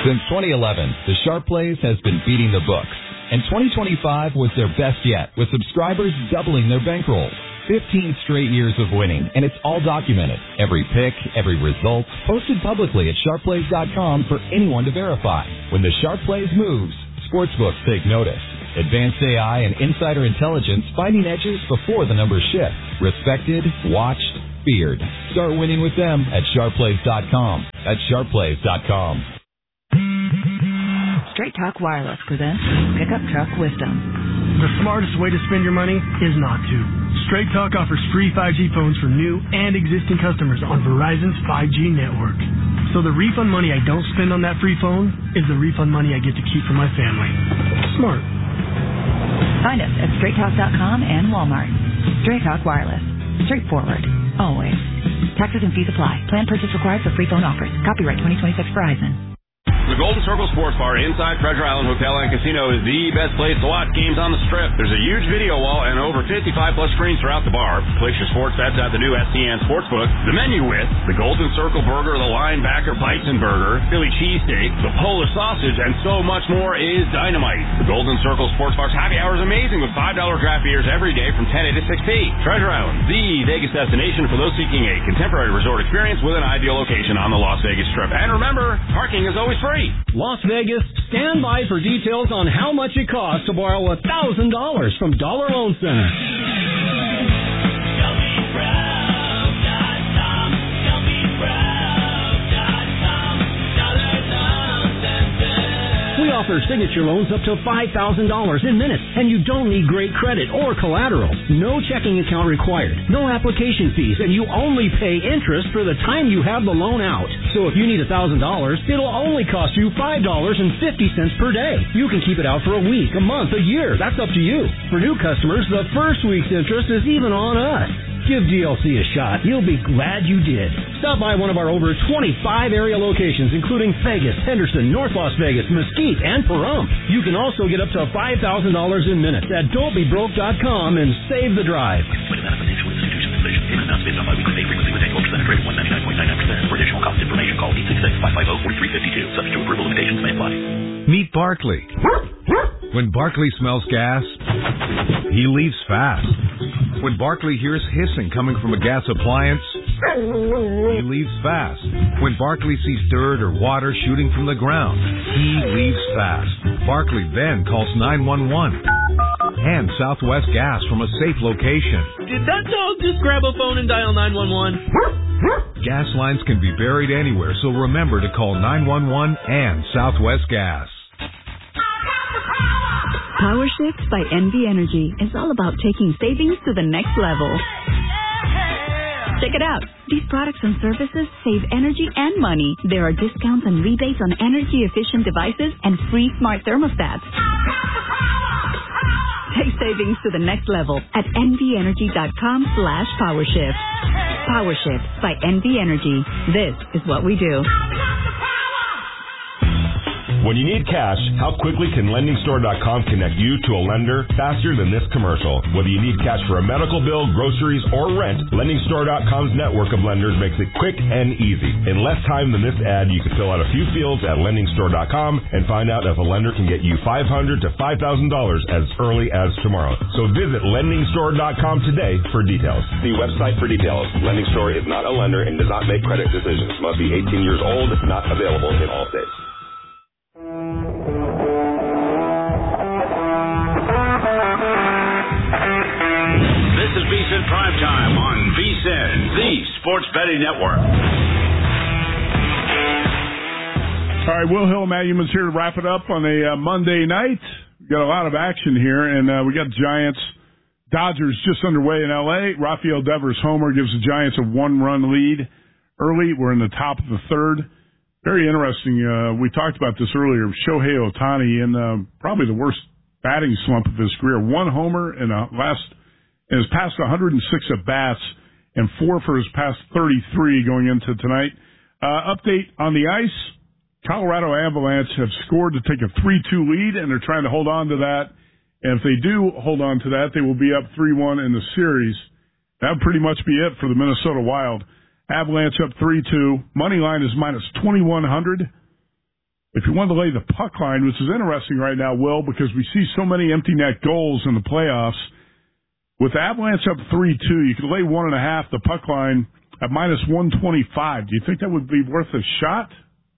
Since 2011, the Sharp Plays has been beating the books, and 2025 was their best yet, with subscribers doubling their bankroll. 15 straight years of winning, and it's all documented. Every pick, every result, posted publicly at sharpplays.com for anyone to verify. When the Sharp Plays moves, sportsbooks take notice. Advanced AI and insider intelligence finding edges before the numbers shift. Respected, watched, feared. Start winning with them at sharpplays.com. That's sharpplays.com. Straight Talk Wireless presents Pickup Truck Wisdom. The smartest way to spend your money is not to. Straight Talk offers free 5G phones for new and existing customers on Verizon's 5G network. So the refund money I don't spend on that free phone is the refund money I get to keep for my family. Smart. Find us at straighttalk.com and Walmart. Straight Talk Wireless. Straightforward. Always. Taxes and fees apply. Plan purchase required for free phone offers. Copyright 2026 Verizon. The Golden Circle Sports Bar inside Treasure Island Hotel and Casino is the best place to watch games on the Strip. There's a huge video wall and over 55-plus screens throughout the bar. Place your sports bets at the new STN Sportsbook. The menu with the Golden Circle Burger, the Linebacker Bison Burger, Philly Cheesesteak, the Polish Sausage, and so much more is dynamite. The Golden Circle Sports Bar's happy hour is amazing with $5 draft beers every day from 10 to 6 p. Treasure Island, the Vegas destination for those seeking a contemporary resort experience with an ideal location on the Las Vegas Strip. And remember, parking is always free. Las Vegas, stand by for details on how much it costs to borrow $1,000 from Dollar Loan Center. We offer signature loans up to $5,000 in minutes, and you don't need great credit or collateral. No checking account required, no application fees, and you only pay interest for the time you have the loan out. So if you need $1,000, it'll only cost you $5.50 per day. You can keep it out for a week, a month, a year. That's up to you. For new customers, the first week's interest is even on us. Give DLC a shot. You'll be glad you did. Stop by one of our over 25 area locations, including Vegas, Henderson, North Las Vegas, Mesquite, and Pahrump. You can also get up to $5,000 in minutes at don'tbebroke.com and save the drive. For additional cost information, call 866-550-4352. Subject to approval, limitations may apply. Meet Barkley. When Barkley smells gas, he leaves fast. When Barkley hears hissing coming from a gas appliance, he leaves fast. When Barkley sees dirt or water shooting from the ground, he leaves fast. Barkley then calls 911 and Southwest Gas from a safe location. Did that dog just grab a phone and dial 911? Gas lines can be buried anywhere, so remember to call 911 and Southwest Gas. Power Shift by NV Energy is all about taking savings to the next level. Check it out. These products and services save energy and money. There are discounts and rebates on energy-efficient devices and free smart thermostats. Take savings to the next level at nvenergy.com/powershift. PowerShift by NV Energy. This is what we do. When you need cash, how quickly can LendingStore.com connect you to a lender faster than this commercial? Whether you need cash for a medical bill, groceries, or rent, LendingStore.com's network of lenders makes it quick and easy. In less time than this ad, you can fill out a few fields at LendingStore.com and find out if a lender can get you $500 to $5,000 as early as tomorrow. So visit LendingStore.com today for details. See website for details. Lending Store is not a lender and does not make credit decisions. Must be 18 years old. Not available in all states. This is VSiN Primetime on VSiN, the Sports Betting Network. All right, Will Hill and Matt Youmans here to wrap it up on a Monday night. We've got a lot of action here, and we got Giants, Dodgers just underway in L.A. Rafael Devers' homer gives the Giants a one-run lead early. We're in the top of the third. Very interesting. We talked about this earlier. Shohei Ohtani in probably the worst batting slump of his career. One homer in his past 106 at-bats and 4 for his past 33 going into tonight. Update on the ice. Colorado Avalanche have scored to take a 3-2 lead, and they're trying to hold on to that. And if they do hold on to that, they will be up 3-1 in the series. That would pretty much be it for the Minnesota Wild. Avalanche up 3-2. Money line is minus 2,100. If you want to lay the puck line, which is interesting right now, Will, because we see so many empty net goals in the playoffs. With the Avalanche up 3-2, you could lay 1.5 the puck line at minus 125. Do you think that would be worth a shot?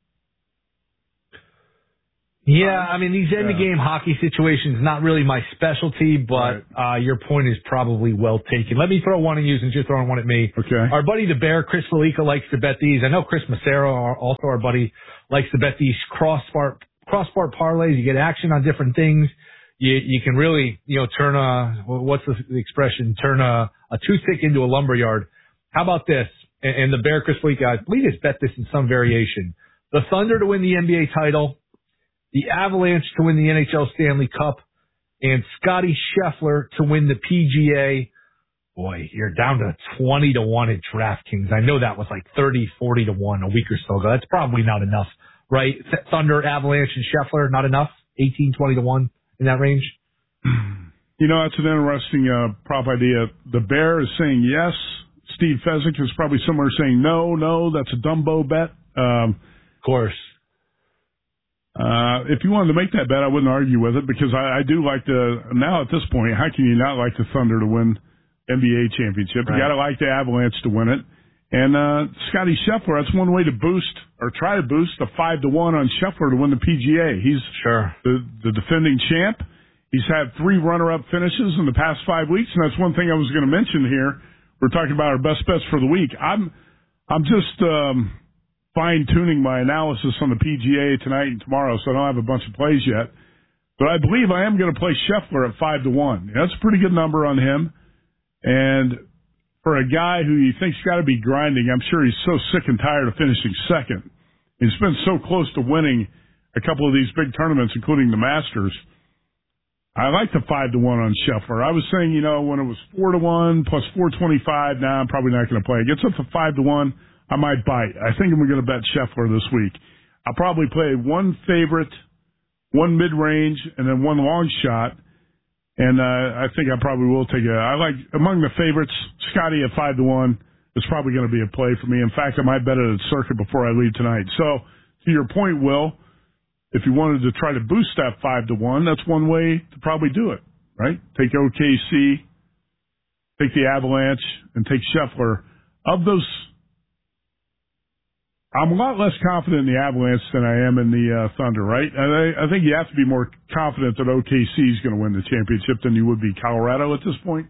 Yeah, I mean, these end-of-game hockey situations, not really my specialty, but your point is probably well taken. Let me throw one at you since you're throwing one at me. Okay. Our buddy the Bear, Chris Felica, likes to bet these. I know Chris Massaro, also our buddy, likes to bet these crossbar parlays. You get action on different things. You can really, turn what's the expression? Turn a toothpick into a lumberyard. How about this? And the Bear, Chris Felica, I believe he's bet this in some variation. The Thunder to win the NBA title, the Avalanche to win the NHL Stanley Cup, and Scotty Scheffler to win the PGA. Boy, you're down to 20-1 at DraftKings. I know that was like 30, 40-1 a week or so ago. That's probably not enough, right? Thunder, Avalanche, and Scheffler, not enough? 18, 20-1 in that range? That's an interesting prop idea. The Bear is saying yes. Steve Fezzik is probably somewhere saying no, that's a Dumbo bet. Of course. If you wanted to make that bet, I wouldn't argue with it because I do like now at this point, how can you not like the Thunder to win NBA championship? Right. You got to like the Avalanche to win it. And Scotty Scheffler, that's one way to boost or try to boost the 5-1 on Scheffler to win the PGA. He's the defending champ. He's had 3 runner-up finishes in the past 5 weeks, and that's one thing I was going to mention here. We're talking about our best bets for the week. I'm just fine-tuning my analysis on the PGA tonight and tomorrow, so I don't have a bunch of plays yet. But I believe I am going to play Scheffler at 5-1. That's a pretty good number on him. And for a guy who you think's got to be grinding, I'm sure he's so sick and tired of finishing second. He's been so close to winning a couple of these big tournaments, including the Masters. I like the 5-1 on Scheffler. I was saying, when it was 4-1 plus 425, I'm probably not going to play. It gets up to 5-1. I might bite. I think I'm going to bet Scheffler this week. I'll probably play one favorite, one mid-range, and then one long shot. And I think I probably will take among the favorites, Scotty at 5-1 is probably going to be a play for me. In fact, I might bet it at Circuit before I leave tonight. So, to your point, Will, if you wanted to try to boost that 5-1, that's one way to probably do it, right? Take OKC, take the Avalanche, and take Scheffler. Of those, I'm a lot less confident in the Avalanche than I am in the Thunder, right? I think you have to be more confident that OKC is going to win the championship than you would be Colorado at this point.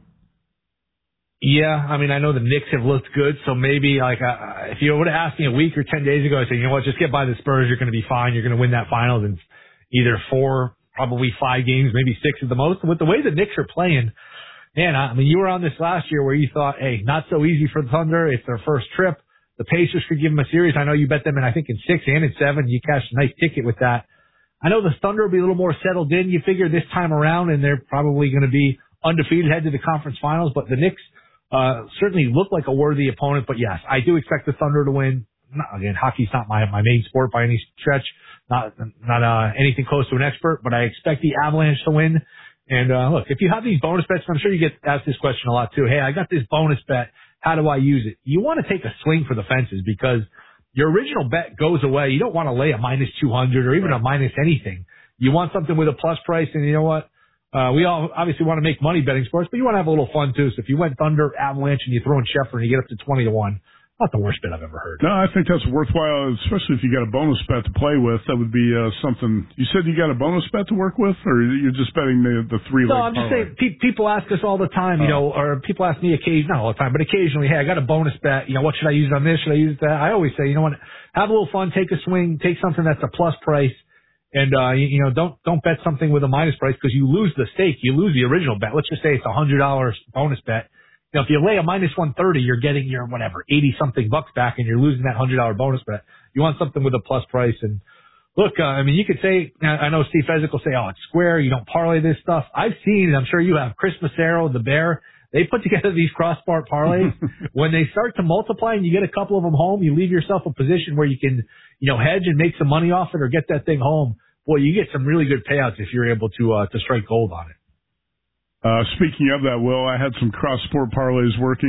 Yeah, I mean, I know the Knicks have looked good, so maybe if you would have asked me a week or 10 days ago, I'd say, just get by the Spurs, you're going to be fine, you're going to win that finals in either 4, probably 5 games, maybe 6 at the most. With the way the Knicks are playing, man, I mean, you were on this last year where you thought, hey, not so easy for the Thunder, it's their first trip. The Pacers could give them a series. I know you bet them in 6 and in 7. You cashed a nice ticket with that. I know the Thunder will be a little more settled in. You figure this time around, and they're probably going to be undefeated, head to the conference finals. But the Knicks certainly look like a worthy opponent. But yes, I do expect the Thunder to win. Again, hockey's not my main sport by any stretch. Not anything close to an expert, but I expect the Avalanche to win. And look, if you have these bonus bets, I'm sure you get asked this question a lot too. Hey, I got this bonus bet. How do I use it? You want to take a swing for the fences because your original bet goes away. You don't want to lay a minus 200 or even a minus anything. You want something with a plus price, and you know what? We all obviously want to make money betting sports, but you want to have a little fun too. So if you went Thunder, Avalanche, and you throw in Scheffler and you get up to 20-1, not the worst bet I've ever heard. No, I think that's worthwhile, especially if you got a bonus bet to play with. That would be something. You said you got a bonus bet to work with, or you're just betting the 3-leg? No, I'm just saying people ask us all the time, or people ask me occasionally, not all the time, but occasionally, hey, I got a bonus bet. What should I use on this? Should I use that? I always say, what? Have a little fun, take a swing, take something that's a plus price, and don't bet something with a minus price because you lose the stake, you lose the original bet. Let's just say it's $100 bonus bet. If you lay a minus 130, you're getting your 80-something bucks back, and you're losing that $100 bonus bet. You want something with a plus price. And look, you could say, I know Steve Fezzik will say, oh, it's square. You don't parlay this stuff. I've seen, I'm sure you have, Chris Massaro, the Bear. They put together these crossbar parlays. When they start to multiply and you get a couple of them home, you leave yourself a position where you can, hedge and make some money off it or get that thing home. Boy, you get some really good payouts if you're able to strike gold on it. Speaking of that, Will, I had some cross-sport parlays working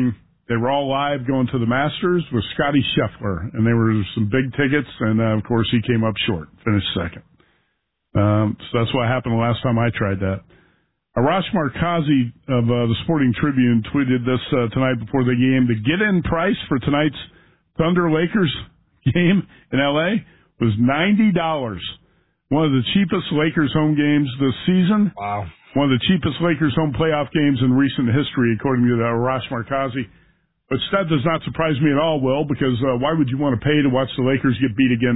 They were all live going to the Masters with Scotty Scheffler, and they were some big tickets, and, of course, he came up short, finished second. So that's what happened the last time I tried that. Arash Markazi of the Sporting Tribune tweeted this tonight before the game. The get-in price for tonight's Thunder-Lakers game in L.A. was $90. One of the cheapest Lakers home games this season. Wow. One of the cheapest Lakers home playoff games in recent history, according to Arash Markazi. But that does not surprise me at all, Will, because why would you want to pay to watch the Lakers get beat again